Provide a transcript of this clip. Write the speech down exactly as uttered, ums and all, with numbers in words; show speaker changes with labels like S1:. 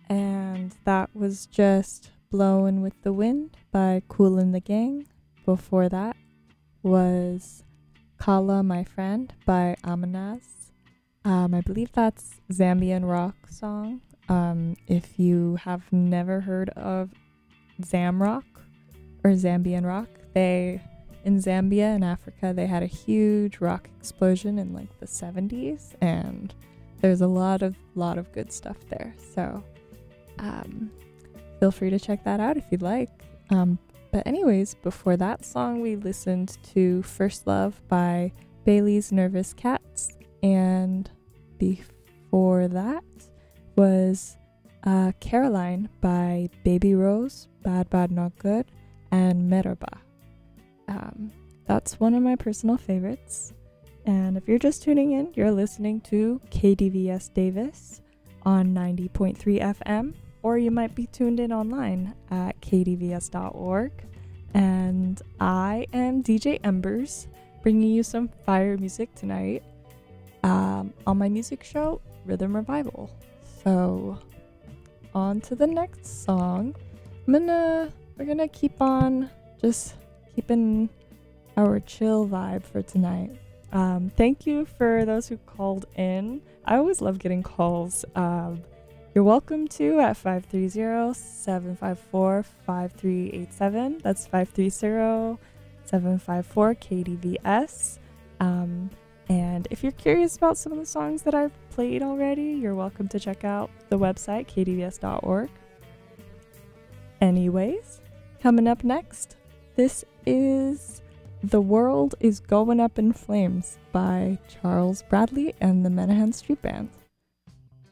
S1: And that was just Blowin' with the Wind by Kool and the Gang. Before that was Kala My Friend by Amanaz. Um, I believe that's Zambian rock song. Um, if you have never heard of Zamrock or Zambian rock, they in Zambia in Africa they had a huge rock explosion in like the seventies, and there's a lot of lot of good stuff there. So um, feel free to check that out if you'd like. Um, but anyways, before that song, we listened to First Love by Bailey's Nervous Cats, and before that was uh, Caroline by Baby Rose, Bad Bad Not Good, and Merhaba. Um, that's one of my personal favorites. And if you're just tuning in, you're listening to K D V S Davis on ninety point three F M, or you might be tuned in online at k d v s dot org. And I am D J Embers, bringing you some fire music tonight um, on my music show, Rhythm Revival. So, on to the next song. I'm gonna, we're gonna keep on just keeping our chill vibe for tonight. Um, thank you for those who called in. I always love getting calls. Um, you're welcome to at five three zero, seven five four, five three eight seven. That's five three zero, seven five four, K D V S. Um, and if you're curious about some of the songs that I've played already, you're welcome to check out the website, k d v s dot org. Anyways, coming up next, this is The World is Going Up in Flames by Charles Bradley and the Menahan Street Band.